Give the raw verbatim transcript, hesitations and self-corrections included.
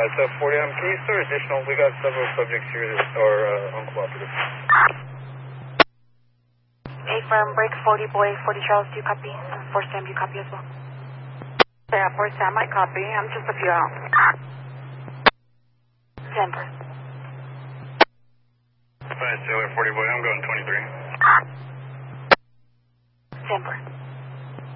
so forty, um, can you start additional? We got several subjects here that are uh, uncooperative. A firm, break forty, boy, forty Charles, do you copy? Um, four Sam, do you copy as well? Yeah, four Sam, I copy. I'm just a few out. Denver. Five, Taylor, forty, boy, I'm going twenty-three. Denver.